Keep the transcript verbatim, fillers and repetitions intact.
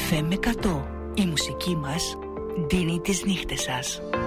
εφ εμ εκατό. Η μουσική μας ντύνει τις νύχτες σας.